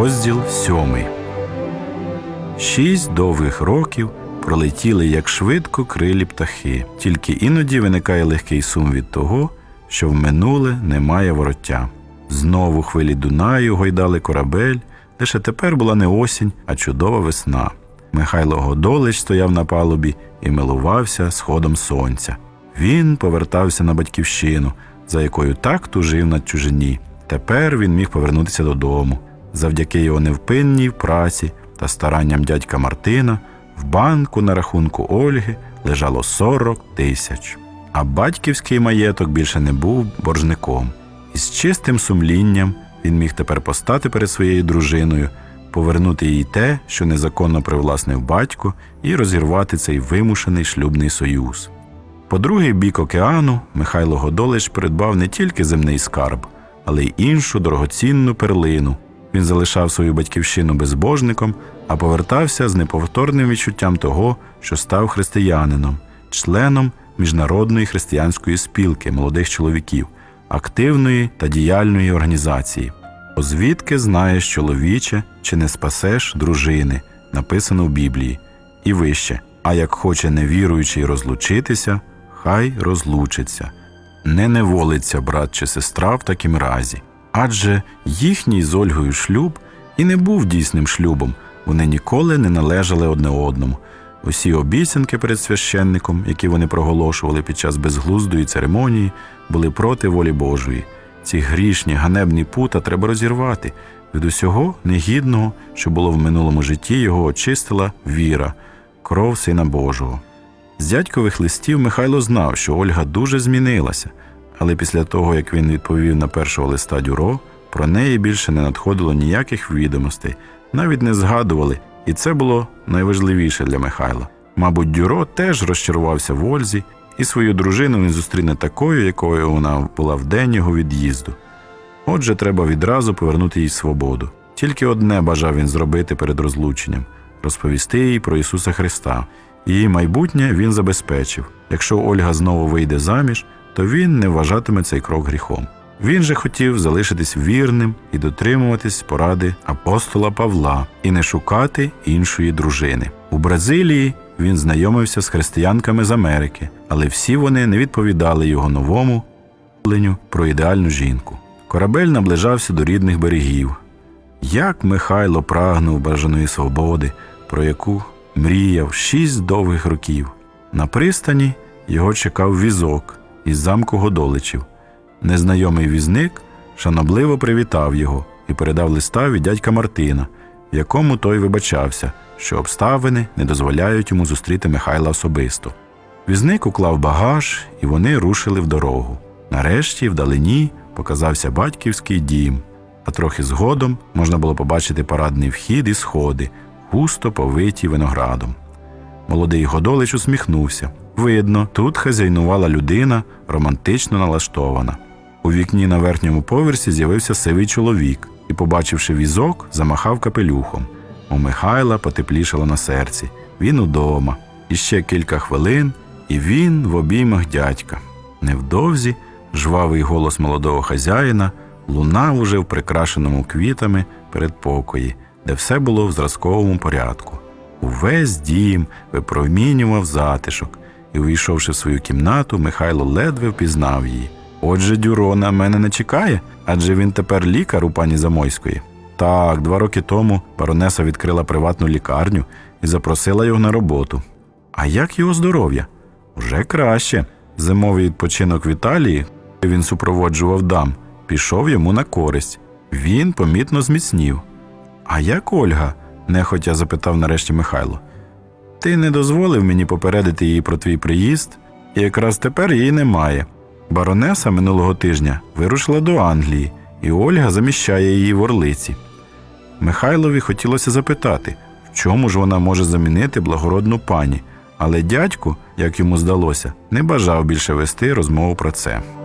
Розділ 7. 6 довгих років пролетіли, як швидко крилі птахи. Тільки іноді виникає легкий сум від того, що в минуле немає вороття. Знову хвилі Дунаю гойдали корабель, лише тепер була не осінь, а чудова весна. Михайло Годолич стояв на палубі і милувався сходом сонця. Він повертався на батьківщину, за якою так тужив на чужині. Тепер він міг повернутися додому. Завдяки його невпинній праці та старанням дядька Мартина в банку на рахунку Ольги лежало 40 тисяч. А батьківський маєток більше не був боржником. І з чистим сумлінням він міг тепер постати перед своєю дружиною, повернути їй те, що незаконно привласнив батько, і розірвати цей вимушений шлюбний союз. По другий бік океану Михайло Годолич придбав не тільки земний скарб, але й іншу дорогоцінну перлину. Він залишав свою батьківщину безбожником, а повертався з неповторним відчуттям того, що став християнином, членом Міжнародної християнської спілки молодих чоловіків, активної та діяльної організації. «Звідки знаєш, чоловіче, чи не спасеш дружини», написано в Біблії. І вище: «А як хоче невіруючий розлучитися, хай розлучиться. Не неволиться брат чи сестра в такім разі». Адже їхній з Ольгою шлюб і не був дійсним шлюбом, вони ніколи не належали одне одному. Усі обіцянки перед священником, які вони проголошували під час безглуздої церемонії, були проти волі Божої. Ці грішні, ганебні пута треба розірвати. Від усього негідного, що було в минулому житті, його очистила віра, кров Сина Божого. З дядькових листів Михайло знав, що Ольга дуже змінилася, але після того, як він відповів на першого листа Дюро, про неї більше не надходило ніяких відомостей, навіть не згадували, і це було найважливіше для Михайла. Мабуть, Дюро теж розчарувався в Ользі, і свою дружину він зустріне такою, якою вона була в день його від'їзду. Отже, треба відразу повернути їй свободу. Тільки одне бажав він зробити перед розлученням – розповісти їй про Ісуса Христа. Її майбутнє він забезпечив. Якщо Ольга знову вийде заміж, то він не вважатиме цей крок гріхом. Він же хотів залишитись вірним і дотримуватись поради апостола Павла і не шукати іншої дружини. У Бразилії він знайомився з християнками з Америки, але всі вони не відповідали його новому уявленню про ідеальну жінку. Корабель наближався до рідних берегів. Як Михайло прагнув бажаної свободи, про яку мріяв 6 довгих років. На пристані його чекав візок із замку Годоличів. Незнайомий візник шанобливо привітав його і передав листа від дядька Мартина, в якому той вибачався, що обставини не дозволяють йому зустріти Михайла особисто. Візник уклав багаж, і вони рушили в дорогу. Нарешті вдалині показався батьківський дім, а трохи згодом можна було побачити парадний вхід і сходи, густо повиті виноградом. Молодий Годолич усміхнувся. Видно, тут хазяйнувала людина, романтично налаштована. У вікні на верхньому поверсі з'явився сивий чоловік і, побачивши візок, замахав капелюхом. У Михайла потеплішало на серці. Він удома. І ще кілька хвилин, і він в обіймах дядька. Невдовзі жвавий голос молодого хазяїна лунав уже в прикрашеному квітами передпокої, де все було в зразковому порядку. Увесь дім випромінював затишок, і, увійшовши в свою кімнату, Михайло ледве впізнав її. «Отже, Дюро на мене не чекає? Адже він тепер лікар у пані Замойської». «Так, 2 роки тому баронеса відкрила приватну лікарню і запросила його на роботу». «А як його здоров'я?» «Уже краще. Зимовий відпочинок в Італії, де він супроводжував дам, пішов йому на користь. Він помітно зміцнів». «А як Ольга?» – нехотя запитав нарешті Михайло. «Ти не дозволив мені попередити її про твій приїзд, і якраз тепер її немає. Баронеса минулого тижня вирушила до Англії, і Ольга заміщає її в Орлиці». Михайлові хотілося запитати, в чому ж вона може замінити благородну пані, але дядьку, як йому здалося, не бажав більше вести розмову про це.